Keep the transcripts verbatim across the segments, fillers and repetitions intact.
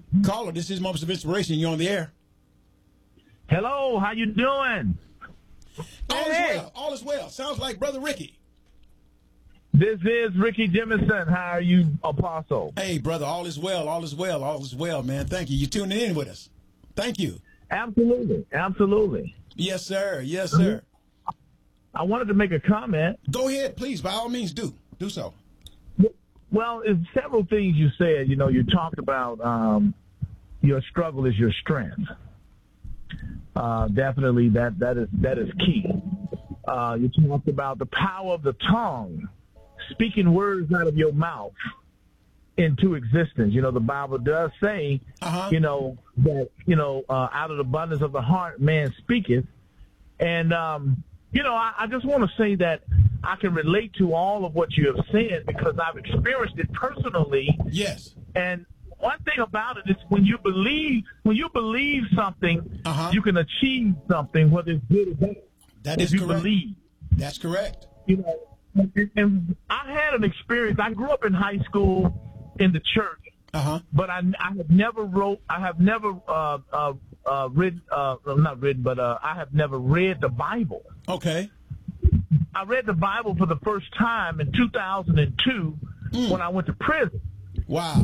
Caller, this is Moments of Inspiration. You're on the air. Hello, how you doing? All Hey. is well. All is well. Sounds like Brother Ricky. This is Ricky Jemison. How are you, Apostle? Hey, brother, all is well. All is well. All is well, man. Thank you. You tuning in with us. Thank you. Absolutely, absolutely. Yes, sir. Yes, sir. I wanted to make a comment. Go ahead, please. By all means, do. Do so. Well, it's several things you said. You know, you talked about um, your struggle is your strength. Uh, definitely, that that is that is key. Uh, you talked about the power of the tongue, speaking words out of your mouth into existence. You know, the Bible does say, Uh-huh. you know, that, you know, uh, out of the abundance of the heart, man speaketh. And, um, you know, I, I just want to say that I can relate to all of what you have said because I've experienced it personally. Yes. And one thing about it is when you believe, when you believe something, Uh-huh. you can achieve something, whether it's good or bad. That if is you correct. believe. That's correct. You know, and, and I had an experience. I grew up in high school in the church, Uh-huh. but I, I have never wrote, I have never uh, uh, uh, read, uh, well, not read, but uh, I have never read the Bible. Okay. I read the Bible for the first time in two thousand two Mm. when I went to prison. Wow.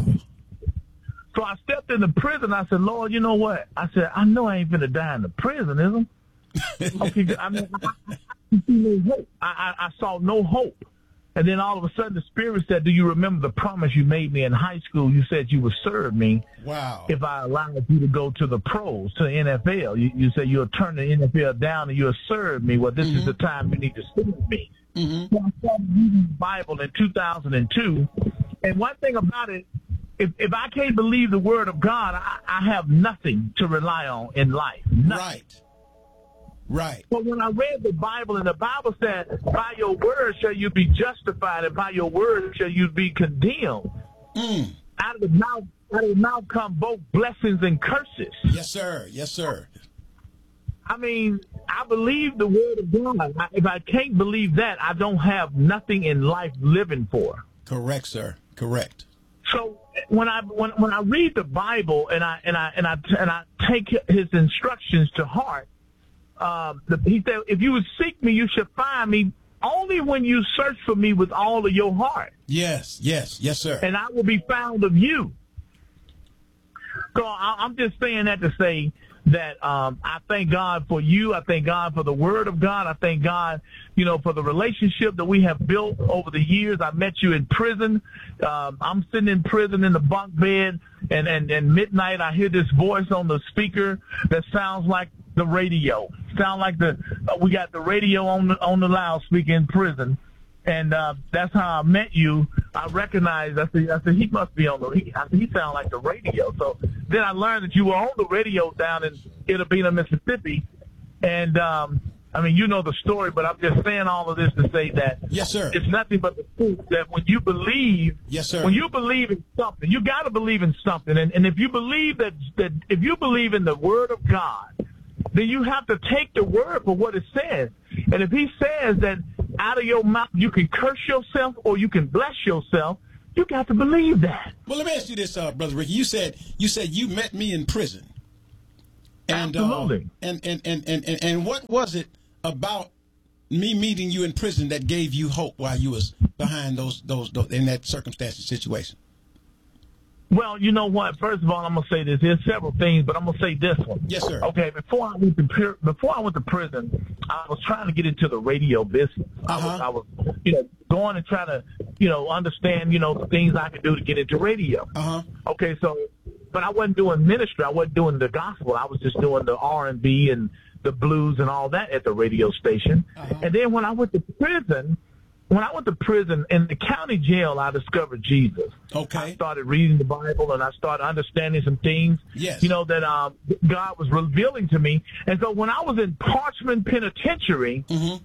So I stepped into prison. I said, Lord, you know what? I said, I know I ain't finna die in the prison, is I? Okay, I mean, I, I, no hope. I, I, I saw no hope. And then all of a sudden the Spirit said, do you remember the promise you made me in high school? You said you would serve me Wow. if I allowed you to go to the pros, to the N F L. You, you said you'll turn the N F L down and you'll serve me. Well, this Mm-hmm. is the time you need to serve me. Mm-hmm. So I started reading the Bible in two thousand two. And one thing about it, if, if I can't believe the word of God, I, I have nothing to rely on in life. Nothing. Right. Right. But when I read the Bible, and the Bible said, by your word shall you be justified, and by your word shall you be condemned. Mm. Out of the mouth, out of the mouth come both blessings and curses. Yes, sir. Yes, sir. I mean, I believe the word of God. I, if I can't believe that, I don't have nothing in life living for. Correct, sir. Correct. So when I when when I read the Bible and I and I and I and I take his instructions to heart, uh, the, he said, "If you would seek me, you should find me. Only when you search for me with all of your heart." Yes. Yes. Yes, sir. And I will be found of you. So I, I'm just saying that to say that um, I thank God for you. I thank God for the word of God. I thank God, you know, for the relationship that we have built over the years. I met you in prison. Um, I'm sitting in prison in the bunk bed, and, and, and midnight I hear this voice on the speaker that sounds like the radio. Sound like the uh, we got the radio on the, on the loudspeaker in prison. And uh, that's how I met you. I recognized, I said, I said, he must be on the, he, I said, he sound like the radio. So then I learned that you were on the radio down in Itta Bena, Mississippi. And, um, I mean, you know the story, but I'm just saying all of this to say that Yes, sir. it's nothing but the truth that when you believe, Yes, sir. when you believe in something, you got to believe in something. And, and if you believe that, that, if you believe in the word of God, then you have to take the word for what it says. And if he says that out of your mouth you can curse yourself or you can bless yourself, you got to believe that. Well, let me ask you this, uh, Brother Ricky. You said you said you met me in prison. And, Absolutely. Uh, and, and, and, and, and, and what was it about me meeting you in prison that gave you hope while you was behind those, those, those in that circumstance and situation? Well, you know what? First of all, I'm gonna say this. There's several things, but I'm gonna say this one. Yes, sir. Okay. Before I went to pri- before I went to prison, I was trying to get into the radio business. Uh-huh. I was, I was, you know, going and trying to, you know, understand, you know, the things I could do to get into radio. Uh huh. Okay, so, but I wasn't doing ministry. I wasn't doing the gospel. I was just doing the R and B and the blues and all that at the radio station. Uh-huh. And then when I went to prison. When I went to prison, in the county jail, I discovered Jesus. Okay. I started reading the Bible, and I started understanding some things, Yes. you know, that um, God was revealing to me. And so when I was in Parchman Penitentiary Mm-hmm.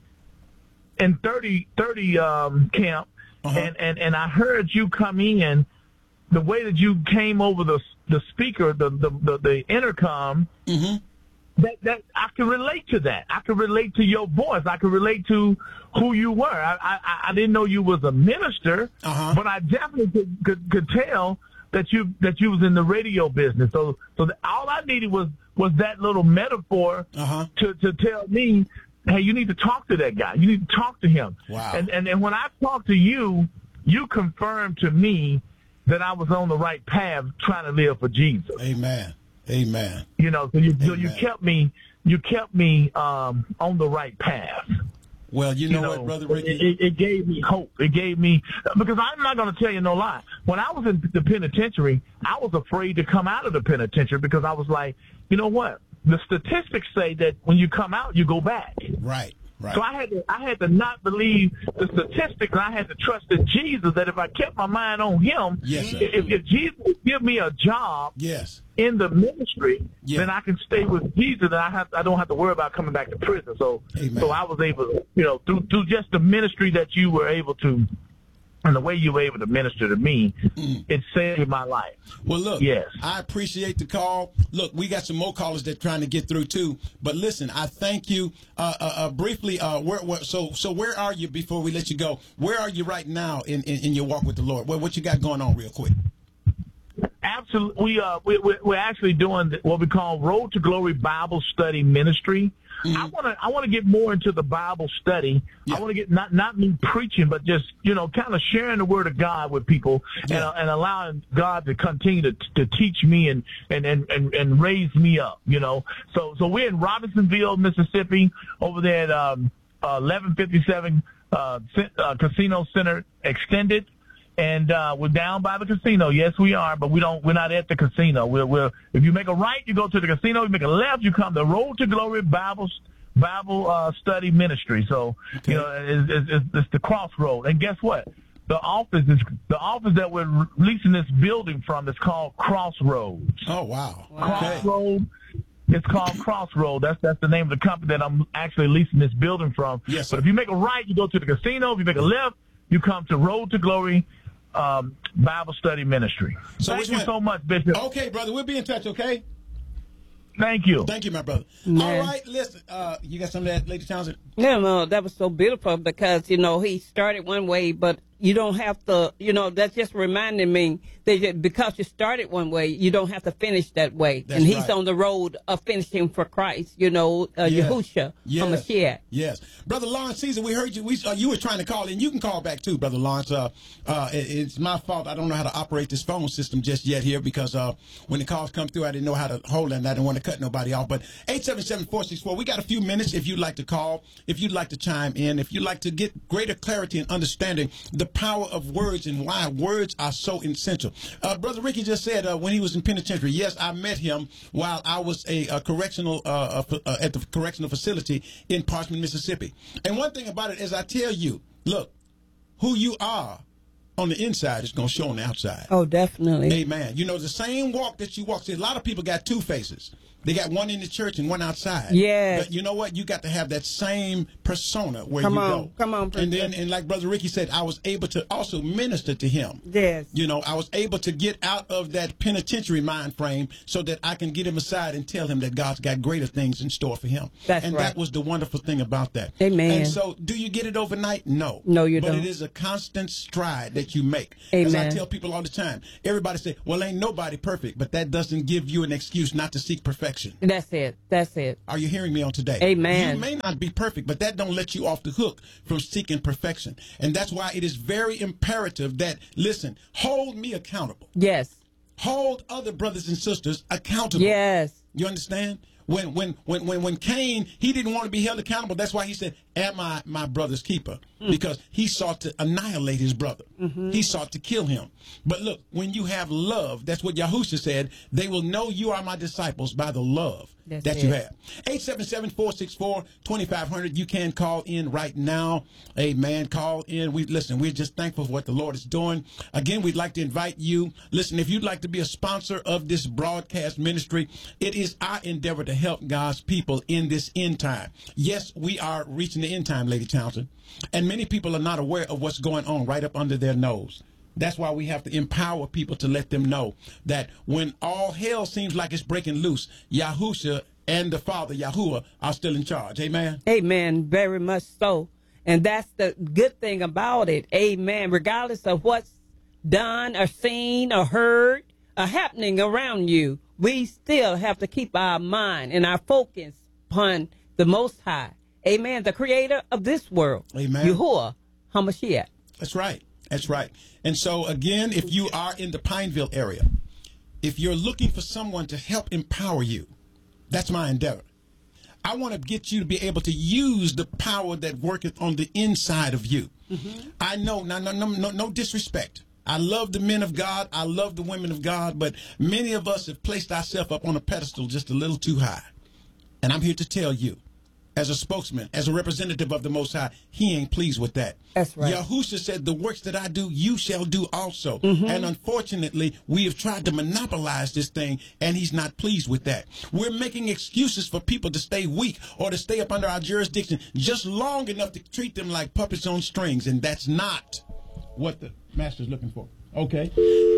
in thirty, thirty um, camp, Uh-huh. and, and, and I heard you come in, the way that you came over the the speaker, the, the, the, the intercom, Mm-hmm. that, that I can relate to that. I can relate to your voice. I can relate to who you were. I I, I didn't know you was a minister, Uh-huh. but I definitely could, could, could tell that you that you was in the radio business. So so the, all I needed was was that little metaphor uh-huh. to to tell me, hey, you need to talk to that guy. You need to talk to him. Wow. And and and when I talked to you, you confirmed to me that I was on the right path, trying to live for Jesus. Amen. Amen. You know, so you so Amen. you kept me you kept me um, on the right path. Well, you know, You know, what, Brother Ricky? it, it, it gave me hope. It gave me, because I'm not going to tell you no lie. When I was in the penitentiary, I was afraid to come out of the penitentiary because I was like, you know what? The statistics say that when you come out, you go back. Right. Right. So I had to, I had to not believe the statistics, and I had to trust in Jesus that if I kept my mind on Him, yes, sir. if, if Jesus would give me a job, yes. in the ministry, yeah. then I can stay with Jesus, and I have I don't have to worry about coming back to prison. So, Amen. so I was able to, you know, through through just the ministry that you were able to, and the way you were able to minister to me, mm. it saved my life. Well, look, yes. I appreciate the call. Look, we got some more callers that are trying to get through too. But listen, I thank you. Uh, uh, uh, briefly, uh, where, where, so so where are you before we let you go? Where are you right now in, in, in your walk with the Lord? What, what you got going on, real quick? Absolutely, we uh we, we're actually doing what we call Road to Glory Bible Study Ministry. Mm-hmm. I want to I want to get more into the Bible study. Yeah. I want to get not not me preaching, but just you know kind of sharing the Word of God with people, yeah. and, uh, and allowing God to continue to to teach me and and, and, and and raise me up. You know, so so we're in Robinsonville, Mississippi, over there at um, uh, eleven fifty-seven uh, uh, Casino Center Extended. And uh, we're down by the casino. Yes, we are, but we don't. We're not at the casino. We're, we're if you make a right, you go to the casino. You make a left, you come to Road to Glory Bible Bible uh, Study Ministry. So okay. you know, it's, it's, it's the crossroad. And guess what? The office is the office that we're leasing this building from is called Crossroads. Oh wow! Crossroad. Okay. It's called Crossroad. That's that's the name of the company that I'm actually leasing this building from. Yes. Sir. But if you make a right, you go to the casino. If you make a left, you come to Road to Glory Um, Bible Study Ministry. So Thank you one? so much, Bishop. Okay, brother. We'll be in touch, okay? Thank you. Thank you, my brother. Man. All right, listen. Uh, you got something to add, Lady Townsend? No, no, that was so beautiful because, you know, he started one way, but you don't have to, you know, that's just reminding me that you, because you started one way, you don't have to finish that way. That's and he's right. on the road of finishing for Christ, you know, uh, yes. Yahushua, yes. from Mashiach. Yes. Brother Lawrence Caesar, we heard you. We, uh, you were trying to call in. You can call back too, Brother Lawrence. Uh, uh, it, it's my fault. I don't know how to operate this phone system just yet here because uh, when the calls come through, I didn't know how to hold it and I didn't want to cut nobody off. But eight seven seven, four six four, we got a few minutes if you'd like to call, if you'd like to chime in, if you'd like to get greater clarity and understanding the power of words and why words are so essential. Uh, Brother Ricky just said uh, when he was in penitentiary, yes, I met him while I was a, a correctional uh, uh, at the correctional facility in Parchman, Mississippi. And one thing about it is I tell you, look, who you are on the inside is going to show on the outside. Oh, definitely. Amen. You know, the same walk that you walk. See, a lot of people got two faces. They got one in the church and one outside. Yes. But you know what? You got to have that same persona where come you on, go. Come on, And then, and like Brother Ricky said, I was able to also minister to him. Yes. You know, I was able to get out of that penitentiary mind frame so that I can get him aside and tell him that God's got greater things in store for him. That's and right. that was the wonderful thing about that. Amen. And so, do you get it overnight? No. No, you but don't. But it is a constant stride that you make. Amen. As I tell people all the time, everybody say, well, ain't nobody perfect, but that doesn't give you an excuse not to seek perfection. That's it. That's it. Are you hearing me on today? Amen. You may not be perfect, but that don't let you off the hook from seeking perfection. And that's why it is very imperative that, listen, hold me accountable. Yes. Hold other brothers and sisters accountable. Yes. You understand? When when when when when Cain, he didn't want to be held accountable. That's why he said, "Am I my brother's keeper?" Mm. Because he sought to annihilate his brother. Mm-hmm. He sought to kill him. But look, when you have love, that's what Yahushua said. They will know you are my disciples by the love that's that it. you have. eight seven seven, four six four, two five zero zero. You can call in right now. Amen. Call in. We listen. We're just thankful for what the Lord is doing. Again, we'd like to invite you. Listen, if you'd like to be a sponsor of this broadcast ministry, it is our endeavor to help God's people in this end time. Yes, we are reaching the end time, Lady Townsend, and many people are not aware of what's going on right up under their nose. That's why we have to empower people to let them know that when all hell seems like it's breaking loose, Yahusha and the Father, Yahuwah, are still in charge. Amen? Amen. Very much so. And that's the good thing about it. Amen. Regardless of what's done or seen or heard or happening around you, we still have to keep our mind and our focus upon the Most High. Amen. The creator of this world. Amen. Yahuwah HaMashiach. That's right. That's right. And so, again, if you are in the Pineville area, if you're looking for someone to help empower you, that's my endeavor. I want to get you to be able to use the power that worketh on the inside of you. Mm-hmm. I know, no, no, no, no, no disrespect. I love the men of God. I love the women of God. But many of us have placed ourselves up on a pedestal just a little too high. And I'm here to tell you, as a spokesman, as a representative of the Most High, he ain't pleased with that. That's right. Yahusha said, the works that I do, you shall do also. Mm-hmm. And unfortunately, we have tried to monopolize this thing, and he's not pleased with that. We're making excuses for people to stay weak or to stay up under our jurisdiction just long enough to treat them like puppets on strings, and that's not what the master's looking for. Okay.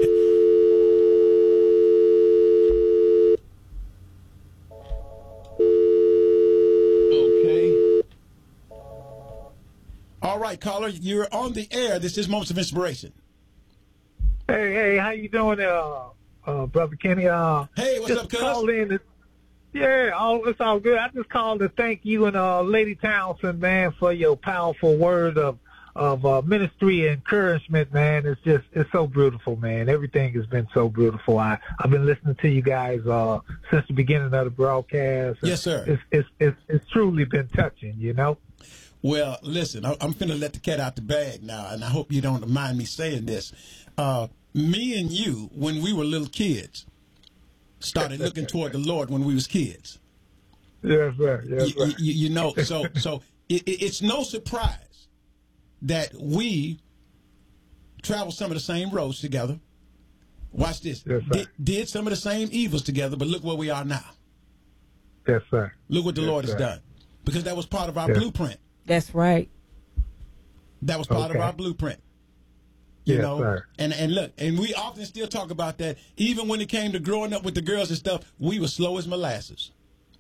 All right, caller, you're on the air. This is Moments of Inspiration. Hey, hey, how you doing, uh, uh, Brother Kenny? Uh, hey, what's just up, cuz? Called in to, yeah, all, it's all good. I just called to thank you and uh, Lady Townsend, man, for your powerful word of of uh, ministry and encouragement, man. It's just, it's so beautiful, man. Everything has been so beautiful. I, I've been listening to you guys uh, since the beginning of the broadcast. Yes, sir. It's, it's, it's, it's truly been touching, you know? Well, listen, I'm finna let the cat out the bag now, and I hope you don't mind me saying this. Uh, me and you, when we were little kids, started looking toward the Lord when we was kids. Yes, sir. Yes, sir. You, you, you know, so so it, it's no surprise that we traveled some of the same roads together. Watch this. Yes, did, did some of the same evils together, but look where we are now. Yes, sir. Look what the yes, Lord sir. has done. Because that was part of our yes. blueprint. That's right. That was part okay. of our blueprint. You yes, know, sir. and and look, and we often still talk about that. Even when it came to growing up with the girls and stuff, we were slow as molasses.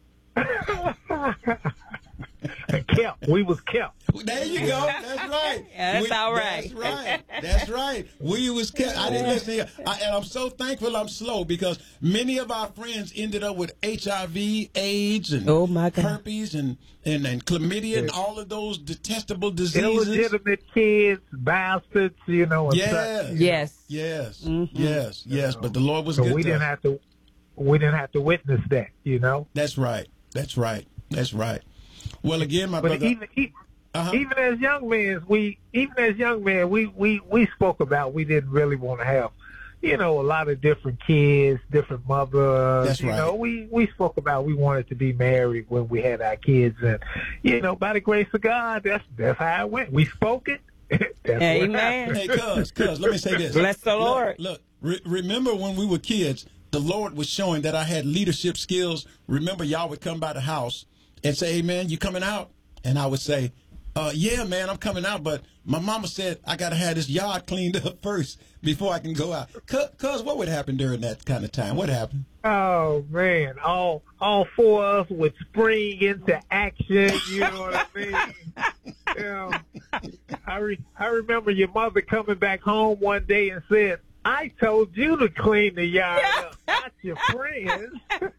kept. We was kept. There you go. That's right. Yeah, that's we, all right. That's right. That's right. We was kept. I didn't listen here. I, and I'm so thankful I'm slow because many of our friends ended up with H I V, AIDS, and oh my God. herpes, and, and, and chlamydia, and all of those detestable diseases. Illegitimate kids, bastards, you know. And Yes. such. Yes. Yes. Mm-hmm. Yes. Yes. But the Lord was so good we to didn't us. have to. We didn't have to witness that, you know. That's right. That's right. That's right. Well, again, my but brother. even even, uh-huh. even as young men, we even as young men, we, we, we spoke about we didn't really want to have, you know, a lot of different kids, different mothers. That's you right. know, we we spoke about we wanted to be married when we had our kids, and you know, by the grace of God, that's that's how it went. We spoke it. That's Amen. Hey, cuz, cuz, let me say this. Bless the Look, Lord. Look, re- remember when we were kids, the Lord was showing that I had leadership skills. Remember, y'all would come by the house and say, hey, man, you coming out? And I would say, uh, yeah, man, I'm coming out. But my mama said I got to have this yard cleaned up first before I can go out. Cuz, what would happen during that kind of time? What happened? Oh, man, all all four of us would spring into action, you know what I mean? You know, I, re- I remember your mother coming back home one day and said, I told you to clean the yard up, not your friends.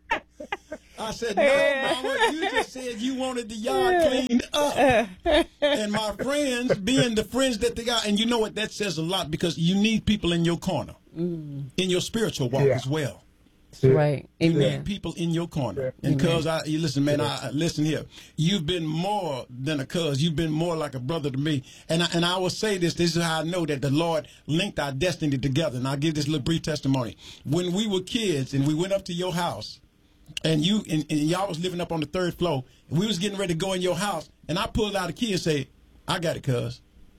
I said, no, Mama, you just said you wanted the yard cleaned up. And my friends, being the friends that they got, and you know what, that says a lot because you need people in your corner, mm. in your spiritual walk yeah. as well. That's right. You Amen. need people in your corner. Yeah. And cuz, I, you listen, man, I, I listen here. You've been more than a cuz. You've been more like a brother to me. And I, and I will say this. This is how I know that the Lord linked our destiny together. And I'll give this little brief testimony. When we were kids and we went up to your house, and you and, and y'all was living up on the third floor, and we was getting ready to go in your house, and I pulled out a key and say, I got it, cuz.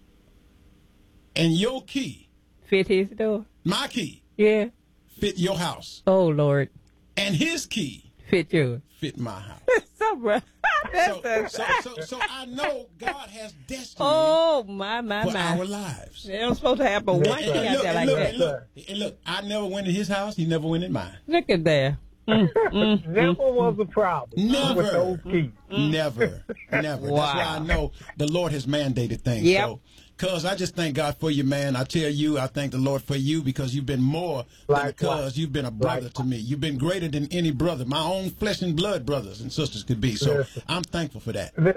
And your key, Fit his door. my key, Yeah. fit your house. Oh, Lord. And his key Fit yours. fit my house. so, bro. So, so, so, so I know God has destiny Oh, my, my, for my. our lives. They don't supposed to happen one And, thing and out look, there and like look, that. and look, and look, I never went in his house. He never went in mine. Look at there. Mm, mm, Never mm, was a problem Never. with those keys. Never, never. Wow. That's why I know the Lord has mandated things. Yep. So, cuz I just thank God for you, man. I tell you, I thank the Lord for you because you've been more than a Likewise. cuz. You've been a brother to me. You've been greater than any brother, my own flesh and blood brothers and sisters could be. So Listen. I'm thankful for that. Listen,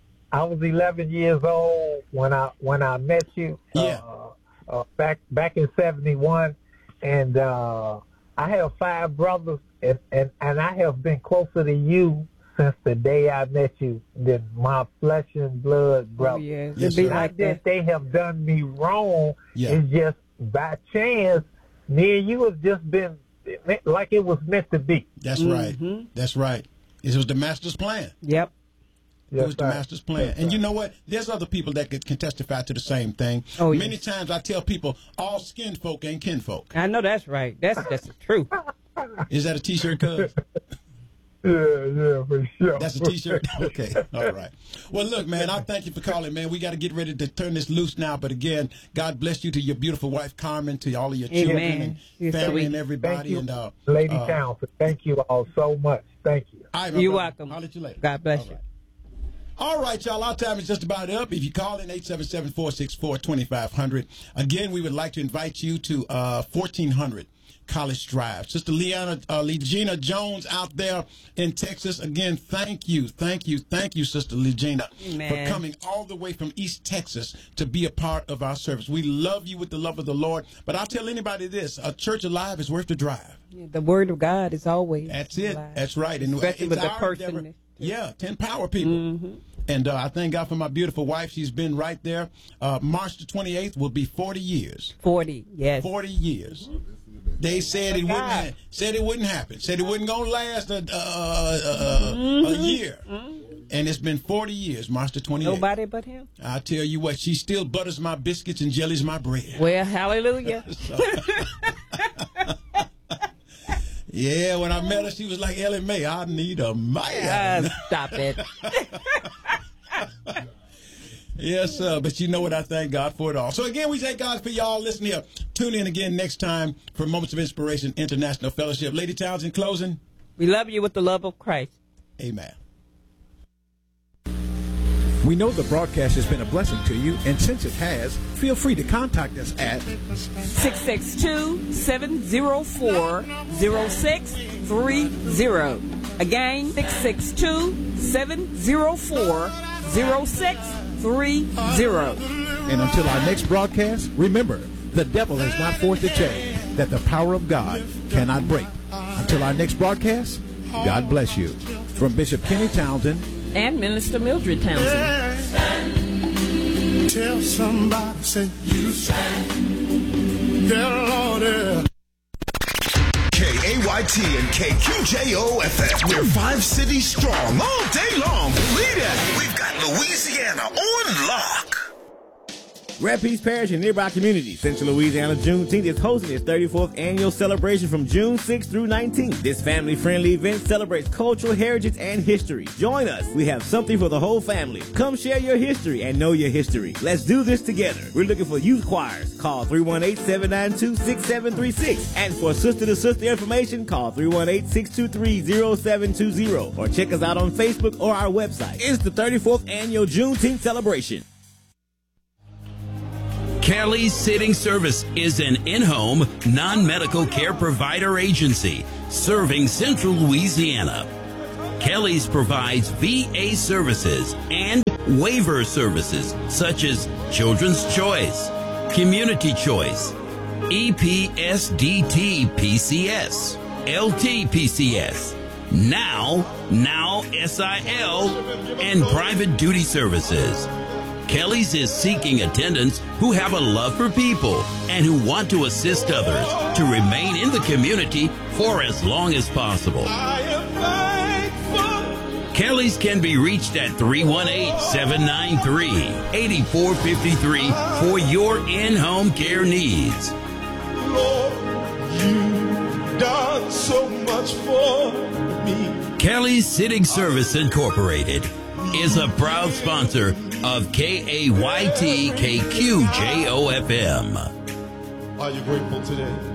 I was eleven years old when I when I met you. Yeah. Uh, uh, back back in seventy-one, and uh, I have five brothers, and, and and I have been closer to you since the day I met you than my flesh and blood Oh, brothers. yes. Yes, It'd be sir. like Not that that. they have done me wrong. Yeah. It's just by chance, me and you have just been like it was meant to be. That's Mm-hmm. right. That's right. It was the master's plan. Yep. It was the sir. master's plan. Yes, and sir. you know what? There's other people that can, can testify to the same thing. Oh, Many yes. times I tell people, all skin folk ain't kinfolk. I know that's right. That's that's the truth. Is that a T-shirt, cuz? Yeah, yeah, for sure. That's a T-shirt? Okay. All right. Well, look, man, I thank you for calling, man. We got to get ready to turn this loose now. But again, God bless you, to your beautiful wife, Carmen, to all of your Amen. children and You're family sweet. and Thank everybody. you, And uh, Lady uh, Townsend. Thank you all so much. Thank you. all right, my You're brother. welcome. I'll let you later. God bless All you. right. All right, y'all. Our time is just about up. If you call in eight seven seven, four six four, two five zero zero. Again, we would like to invite you to uh, fourteen hundred College Drive. Sister Leanna, uh, Legina Jones out there in Texas. Again, thank you, thank you, thank you, Sister Legina, Amen. for coming all the way from East Texas to be a part of our service. We love you with the love of the Lord. But I'll tell anybody this, a church alive is worth the drive. Yeah, the word of God is always That's it. alive. That's right. And Especially it's with the our person. endeavor- Yeah, ten power people. Mm-hmm. And uh, I thank God for my beautiful wife. She's been right there. Uh, March the twenty-eighth will be forty years. Forty, yes. forty years. They said it wouldn't ha- said it wouldn't happen. Said it wasn't gonna last a, uh, uh, Mm-hmm. a year. And it's been forty years. March the twenty-eighth. Nobody but him. I tell you what, she still butters my biscuits and jellies my bread. Well, hallelujah. Yeah, when I met her, she was like, Ellie Mae, I need a man. Ah, stop it. Yes, sir. But you know what? I thank God for it all. So again, we thank God for y'all. Listen here. Tune in again next time for Moments of Inspiration International Fellowship. Lady Townsend, closing. We love you with the love of Christ. Amen. We know the broadcast has been a blessing to you, and since it has, feel free to contact us at six six two, seven zero four, zero six three zero. Again, six six two, seven zero four, zero six three zero. And until our next broadcast, remember, the devil has not forced a chain that the power of God cannot break. Until our next broadcast, God bless you. From Bishop Kenny Townsend And Minister Mildred Townsend. Tell somebody, say you say, yeah, Lord, yeah. K A Y T and K Q J O F M. We're five cities strong all day long. Believe it. We've got Louisiana on lock. Rapides Parish and nearby communities, Central Louisiana Juneteenth is hosting its thirty-fourth annual celebration from June sixth through nineteenth. This family-friendly event celebrates cultural heritage and history. Join us. We have something for the whole family. Come share your history and know your history. Let's do this together. We're looking for youth choirs. Call three one eight, seven nine two, six seven three six. And for sister-to-sister information, call three one eight, six two three, zero seven two zero. Or check us out on Facebook or our website. It's the thirty-fourth annual Juneteenth celebration. Kelly's Sitting Service is an in-home, non-medical care provider agency serving Central Louisiana. Kelly's provides V A services and waiver services such as Children's Choice, Community Choice, E P S D T P C S, L T P C S, Now, Now S I L, and private duty services. Kelly's is seeking attendants who have a love for people and who want to assist others to remain in the community for as long as possible. Kelly's can be reached at three one eight, seven nine three, eight four five three for your in-home care needs. Lord, you done so much for me. Kelly's Sitting Service Incorporated is a proud sponsor of K A Y T K Q J O F M. Are you grateful today?